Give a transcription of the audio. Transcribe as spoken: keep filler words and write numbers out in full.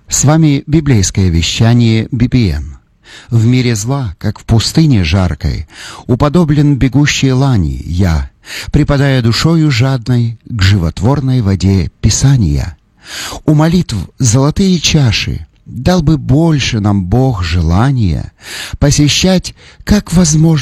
С вами библейское вещание би би эм. В мире зла, как в пустыне жаркой, уподоблен бегущей лани я, припадая душою жадной к животворной воде Писания. У молитв золотые чаши, дал бы больше нам Бог желания посещать, как возможно,